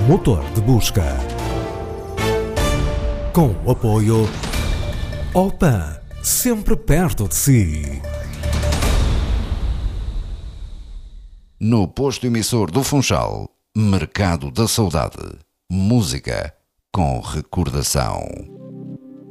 motor de busca. Com o apoio Opan, sempre perto de si. No posto emissor do Funchal, Mercado da Saudade. Música com recordação.